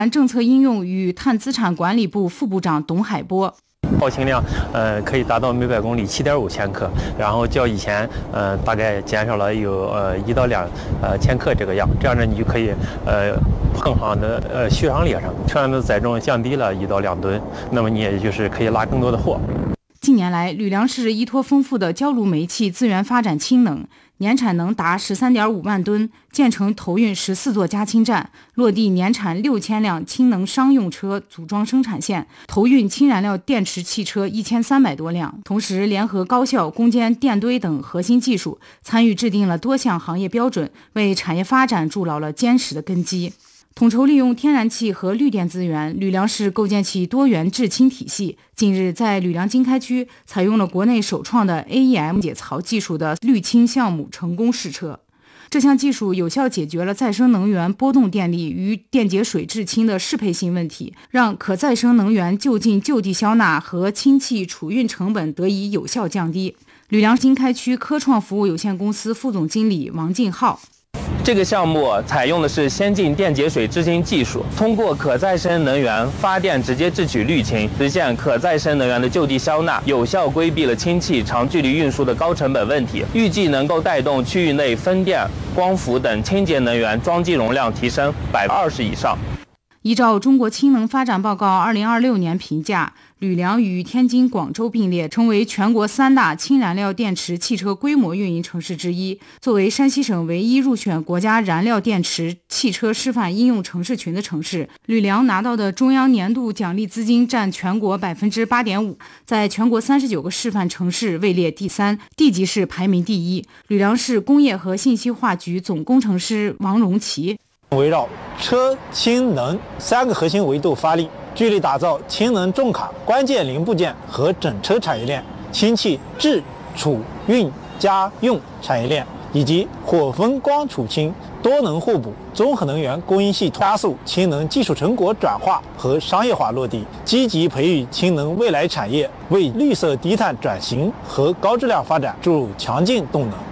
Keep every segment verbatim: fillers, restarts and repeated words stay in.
政策应用与碳资产管理部副部长董海波。 报氢量呃可以达到每百公里七点五千克，然后较以前呃大概减少了有呃一到两呃千克这个样，这样呢你就可以呃更好的呃续航列上，车辆的载重降低了一到两吨，那么你也就是可以拉更多的货。 近年来，吕梁市依托丰富的焦炉煤气资源发展氢能，年产能达十三点五万吨，建成投运十四座加氢站，落地年产六千辆氢能商用车组装生产线，投运氢燃料电池汽车一千三百多辆。同时，联合高校、攻坚电堆等核心技术，参与制定了多项行业标准，为产业发展筑牢了坚实的根基。统筹利用天然气和绿电资源，吕梁市构建起多元制氢体系。近日，在吕梁经开区采用了国内首创的 A E M 解槽技术的绿氢项目成功试车。这项技术有效解决了再生能源波动电力与电解水制氢的适配性问题，让可再生能源就近就地消纳和氢气储运成本得以有效降低。吕梁经开区科创服务有限公司副总经理王进浩。 这个项目采用的是先进电解水制氢技术，通过可再生能源发电直接制取氯氢，实现可再生能源的就地消纳，有效规避了氢气长距离运输的高成本问题。预计能够带动区域内风电、光伏等清洁能源装机容量提升百分之二十以上。 依照中国氢能发展报告二零二六年评价，吕梁与天津、广州并列，成为全国三大氢燃料电池汽车规模运营城市之一。作为山西省唯一入选国家燃料电池汽车示范应用城市群的城市，吕梁拿到的中央年度奖励资金占全国百分之八点五，在全国三十九个示范城市位列第三，地级市排名第一。吕梁市工业和信息化局总工程师王荣奇。 围绕车、氢、能三个核心维度发力，聚力打造氢能重卡关键零部件和整车产业链、氢气制、储、运、家用产业链，以及火、风、光、储、氢多能互补综合能源供应系统，加速氢能技术成果转化和商业化落地，积极培育氢能未来产业，为绿色低碳转型和高质量发展注入强劲动能。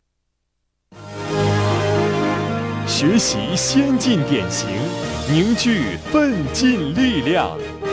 学习先进典型，凝聚奋进力量。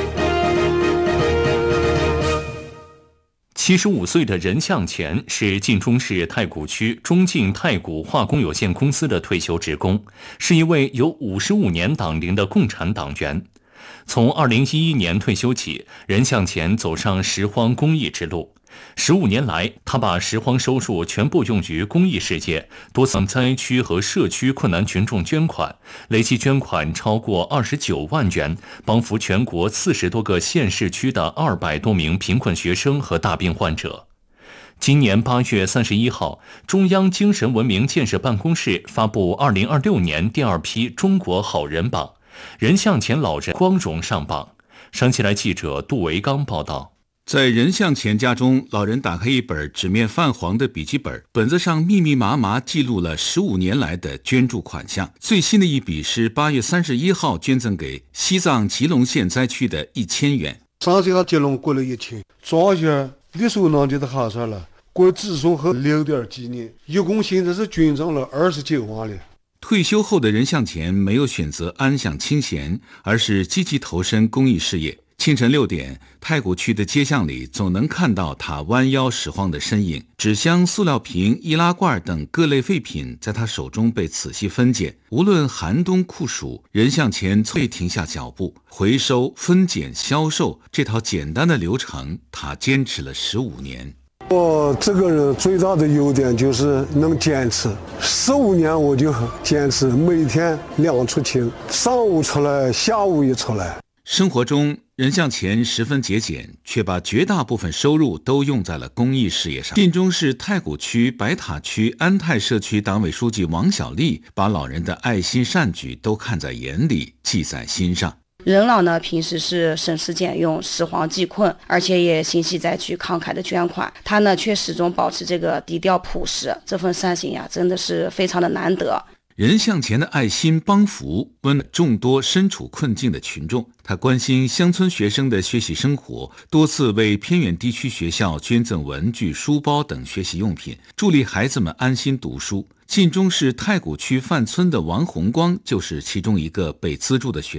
七十五岁的任向前是晋中市太谷区中晋太谷化工有限公司的退休职工，是一位有五十五年党龄的共产党员。从二零一一年退休起，任向前走上拾荒公益之路。十五年来，他把拾荒收入全部用于公益事业，多向灾区和社区困难群众捐款，累计捐款超过二十九万元，帮扶全国四十多个县市区的二百多名贫困学生和大病患者。今年八月三十一号，中央精神文明建设办公室发布二零二六年第二批中国好人榜，任向前老人光荣上榜。山西来记者杜维刚报道。 在任向前家中，老人打开一本纸面泛黄的笔记本，本子上密密麻麻记录了十五年来的捐助款项。最新的一笔是八月三十一号捐赠给西藏吉隆县灾区的一千元。 上次和吉隆过了一千，庄园绿树能力的好上了，过子孙后留点纪念，一共现在是捐赠了二十九万了。 退休后的任向前没有选择安享清闲，而是积极投身公益事业。清晨六点，太谷区的街巷里总能看到他弯腰拾荒的身影。纸箱、塑料瓶、易拉罐等各类废品在他手中被仔细分拣。无论寒冬酷暑，任向前从未停下脚步。回收、分拣、销售这套简单的流程，他坚持了十五年。 我这个人最大的优点就是能坚持，十五年我就坚持每天两出勤，上午出来，下午也出来。 生活中，任向前十分节俭，却把绝大部分收入都用在了公益事业上。晋中市太谷区白塔区安泰社区党委书记王小丽把老人的爱心善举都看在眼里，记在心上。 任老呢，平时是省吃俭用、拾荒济困，而且也信息灾区慷慨的捐款。他呢，却始终保持这个低调朴实，这份善心呀，真的是非常的难得。 任向前的爱心帮扶温暖众多身处困境的群众，他关心乡村学生的学习生活，多次为偏远地区学校捐赠文具、书包等学习用品，助力孩子们安心读书。晋中市太谷区范村的王红光就是其中一个被资助的学生。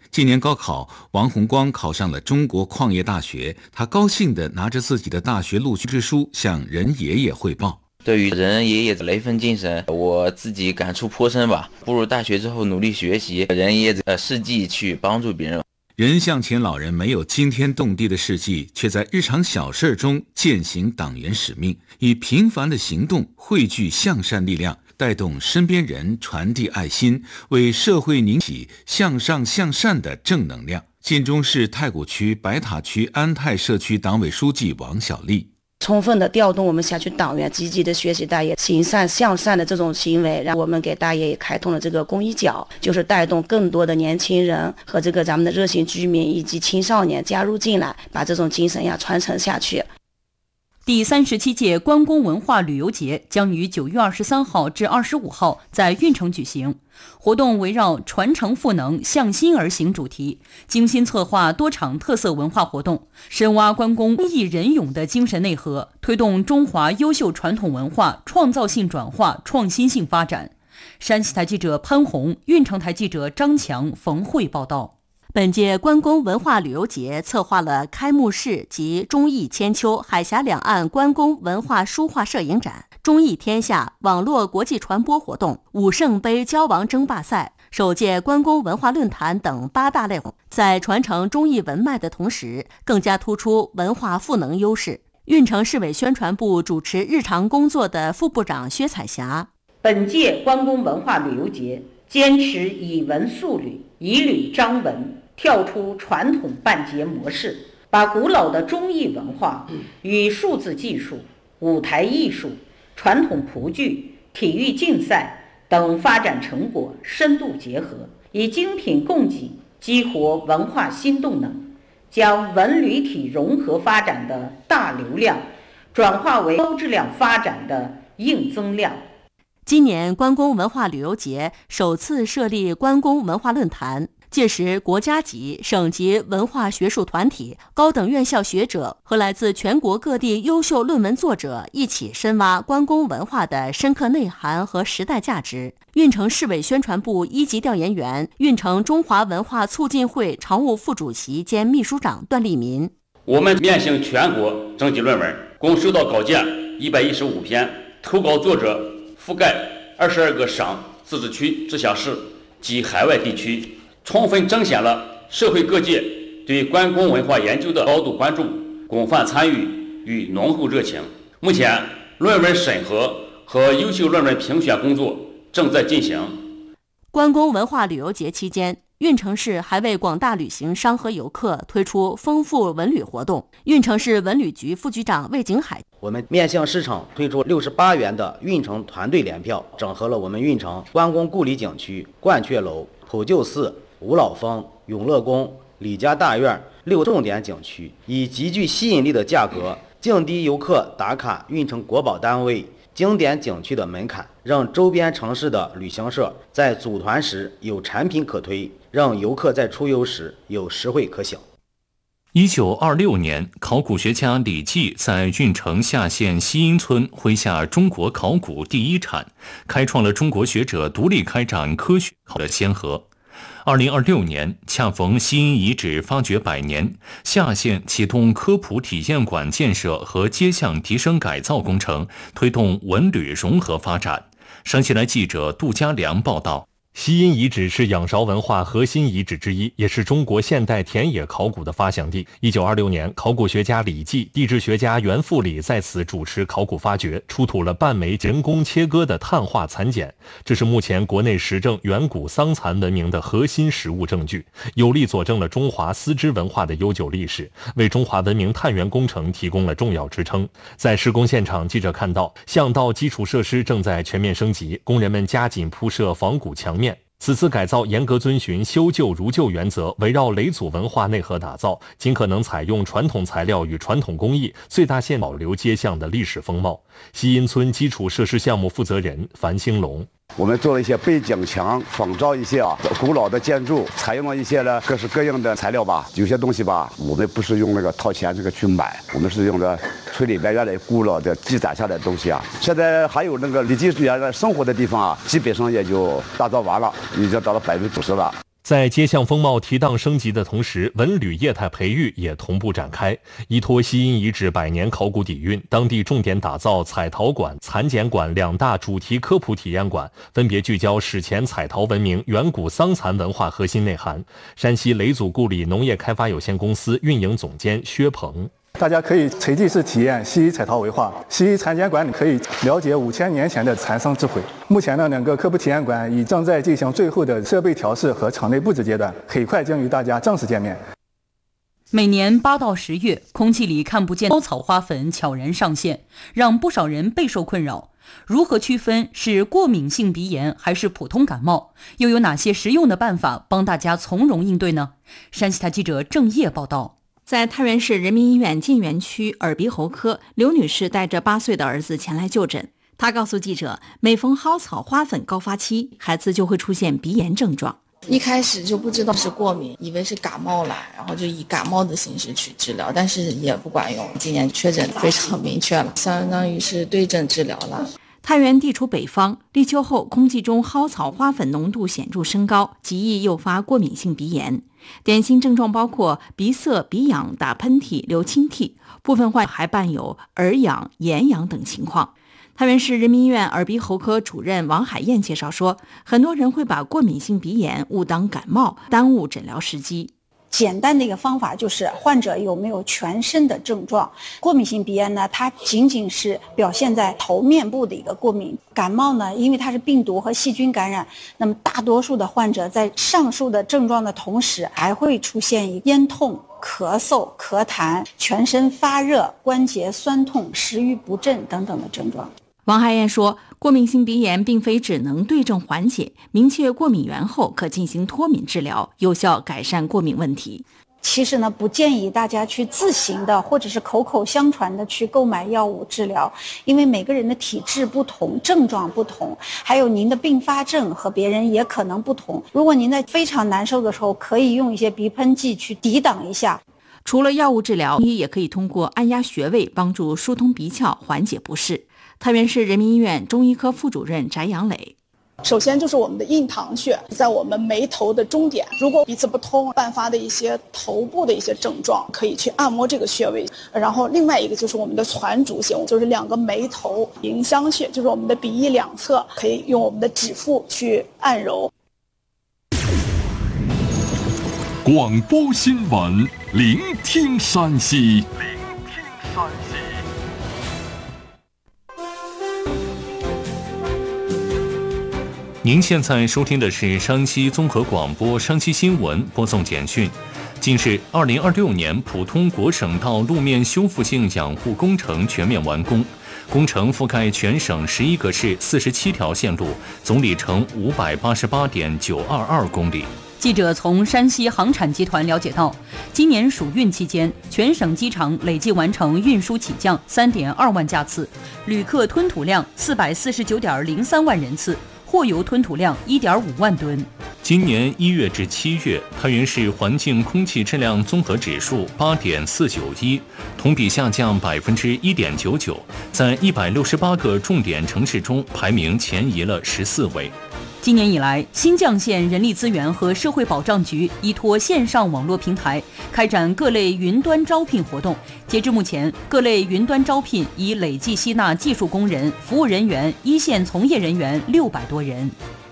今年高考，王洪光考上了中国矿业大学，他高兴地拿着自己的大学录取之书向任爷爷汇报。 对于任爷爷的那份精神，我自己感触颇深吧。步入大学之后努力学习，任爷爷的事迹去帮助别人。 任向前老人没有惊天动地的事迹，却在日常小事中践行党员使命，以平凡的行动汇聚向善力量，带动身边人传递爱心，为社会凝起向上向善的正能量。晋中市太谷区白塔区安泰社区党委书记王小丽， 充分的调动我们辖区党员积极的学习大爷行善向善的这种行为，让我们给大爷也开通了这个公益角，就是带动更多的年轻人和这个咱们的热心居民以及青少年加入进来，把这种精神呀传承下去。 第三十七届关公文化旅游节将于九月二十三号至二十五号在运城举行。活动围绕传承赋能、向心而行主题，精心策划多场特色文化活动，深挖关公忠义仁勇的精神内核，推动中华优秀传统文化创造性转化、创新性发展。山西台记者潘红、运城台记者张强、冯慧报道。 本届关公文化旅游节策划了开幕式及忠义千秋海峡两岸关公文化书画摄影展、忠义天下网络国际传播活动、武圣杯交王争霸赛、首届关公文化论坛等八大类活动，在传承忠义文脉的同时，更加突出文化赋能优势。运城市委宣传部主持日常工作的副部长薛彩霞， 本届关公文化旅游节坚持以文塑旅，以旅彰文，跳出传统办节模式，把古老的忠义文化与数字技术、舞台艺术、传统谱剧、体育竞赛等发展成果深度结合，以精品供给激活文化新动能，将文旅体融合发展的大流量转化为高质量发展的硬增量。 今年关公文化旅游节首次设立关公文化论坛，届时国家级、省级文化学术团体、高等院校学者和来自全国各地优秀论文作者一起深挖关公文化的深刻内涵和时代价值。运城市委宣传部一级调研员、运城中华文化促进会常务副主席兼秘书长段立民， 我们面向全国征集论文，共收到稿件一百一十五篇，投稿作者覆盖二十二个省、自治区、直辖市及海外地区，充分彰显了社会各界对关公文化研究的高度关注、广泛参与与浓厚热情。目前，论文审核和优秀论文评选工作正在进行。 关公文化旅游节期间，运城市还为广大旅行商和游客推出丰富文旅活动。运城市文旅局副局长魏景海， 我们面向市场推出六十八元的运城团队联票，整合了我们运城关公故里景区、鹳雀楼、普救寺、五老峰、永乐宫、李家大院六重点景区，以极具吸引力的价格，降低游客打卡运城国宝单位经典景区的门槛，让周边城市的旅行社在组团时有产品可推，让游客在出游时有实惠可享。 一九二六年，考古学家李济在运城下县西阴村麾下中国考古第一铲，开创了中国学者独立开展科学考的先河。二零二六年，恰逢西阴遗址发掘百年，下县启动科普体验馆建设和街巷提升改造工程，推动文旅融合发展。山西来记者杜家良报道。 西阴遗址是仰韶文化核心遗址之一，也是中国现代田野考古的发祥地。一九二六年，考古学家李济、地质学家袁复礼在此主持考古发掘，出土了半枚人工切割的碳化蚕茧，这是目前国内实证远古桑蚕文明的核心实物证据，有力佐证了中华丝织文化的悠久历史，为中华文明探源工程提供了重要支撑。在施工现场，记者看到巷道基础设施正在全面升级，工人们加紧铺设仿古墙面。此次改造严格遵循修旧如旧原则，围绕嫘祖文化内核打造，尽可能采用传统材料与传统工艺，最大限保留街巷的历史风貌。西阴村基础设施项目负责人樊兴龙， 我们做了一些背景墙，仿照一些啊古老的建筑，采用了一些呢各式各样的材料吧。有些东西吧，我们不是用那个掏钱这个去买，我们是用的村里边原来古老的积攒下来的东西啊。现在还有那个李济原来生活的地方啊，基本上也就打造完了，已经达到百分之九十了。 在街巷风貌提档升级的同时，文旅业态培育也同步展开。依托西殷遗址百年考古底蕴，当地重点打造彩陶馆、蚕茧馆两大主题科普体验馆，分别聚焦史前彩陶文明、远古桑蚕文化核心内涵。山西雷祖故里农业开发有限公司运营总监薛鹏。 大家可以垂直式体验西医彩陶文化，西医蚕茧馆可以了解五千年前的蚕桑智慧。目前呢，两个科普体验馆已正在进行最后的设备调试和场内布置阶段，很快将与大家正式见面。 每年八到十月，空气里看不见高草花粉悄然上线，让不少人备受困扰。如何区分是过敏性鼻炎还是普通感冒？又有哪些实用的办法帮大家从容应对呢？山西台记者郑烨报道。 在太原市人民医院晋源区耳鼻喉科，刘女士带着八岁的儿子前来就诊。她告诉记者，每逢蒿草花粉高发期，孩子就会出现鼻炎症状。 一开始就不知道是过敏，以为是感冒来，然后就以感冒的形式去治疗，但是也不管用。今年确诊非常明确了，相当于是对症治疗了。 太原地处北方，立秋后空气中蒿草花粉浓度显著升高，极易诱发过敏性鼻炎。典型症状包括鼻塞、鼻痒、打喷嚏、流清涕，部分患还伴有耳痒、眼痒等情况。太原市人民医院耳鼻喉科主任王海燕介绍说，很多人会把过敏性鼻炎误当感冒，耽误诊疗时机。 简单的一个方法就是患者有没有全身的症状。过敏性鼻炎呢，它仅仅是表现在头面部的一个过敏。感冒呢，因为它是病毒和细菌感染，那么大多数的患者在上述的症状的同时，还会出现咽痛、咳嗽、咳痰、全身发热、关节酸痛、食欲不振等等的症状。 王海燕说，过敏性鼻炎并非只能对症缓解，明确过敏源后可进行脱敏治疗，有效改善过敏问题。 其实呢，不建议大家去自行的或者是口口相传的去购买药物治疗，因为每个人的体质不同，症状不同，还有您的并发症和别人也可能不同。如果您在非常难受的时候，可以用一些鼻喷剂去抵挡一下。 除了药物治疗，也可以通过按压穴位帮助疏通鼻窍，缓解不适。太原市人民医院中医科副主任翟阳磊。 首先就是我们的印堂穴，在我们眉头的中点，如果鼻子不通伴发的一些头部的一些症状，可以去按摩这个穴位。然后另外一个就是我们的攒竹穴，就是两个眉头迎香穴，就是我们的鼻翼两侧，可以用我们的指腹去按揉。 广播新闻，聆听山西。聆听山西。 您现在收听的是山西综合广播山西新闻播送简讯。近日，二零二六年普通国省道路面修复性养护工程全面完工，工程覆盖全省十一个市、四十七条线路，总里程五百八十八点九二二公里。 记者从山西航产集团了解到，今年暑运期间，全省机场累计完成运输起降三点二万架次，旅客吞吐量四百四十九点零三万人次，货油吞吐量一点五万吨。 今年一月至七月，太原市环境空气质量综合指数八点四九一，同比下降百分之一点九九，在一百六十八个重点城市中排名前移了十四位。 今年以来，新绛县人力资源和社会保障局依托线上网络平台开展各类云端招聘活动。截至目前，各类云端招聘已累计吸纳技术工人、服务人员、一线从业人员六百多人。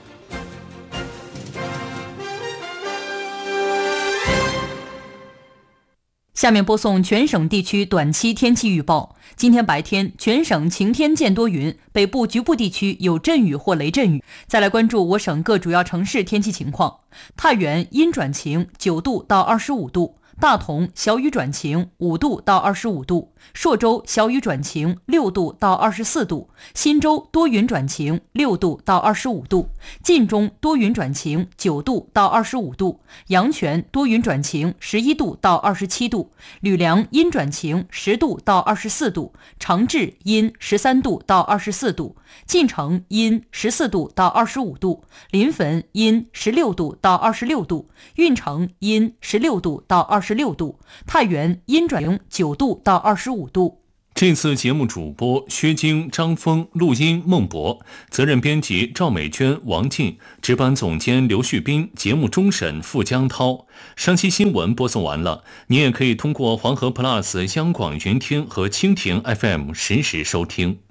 下面播送全省地区短期天气预报。今天白天全省晴天见多云，北部局部地区有阵雨或雷阵雨。再来关注我省各主要城市天气情况。太原阴转晴，九度到二十五度；大同小雨转晴，五度到二十五度；朔州小雨转晴，六度到二十四度；忻州多云转晴，六度到二十五度；晋中多云转晴，九度到二十五度；阳泉多云转晴，十一度到二十七度；吕梁阴转晴，十度到二十四度；长治阴，十三度到二十四度；晋城阴，十四度到二十五度；临汾阴，十六度到二十六度；运城阴，十六度到二十六度；太原阴转晴，九度到二十五度。 这次节目主播薛晶、张峰，录音孟博，责任编辑赵美娟、王静，值班总监刘旭斌，节目终审付江涛。上期新闻播送完了，你也可以通过黄河 Plus、央广云听和蜻蜓 F M 实时收听。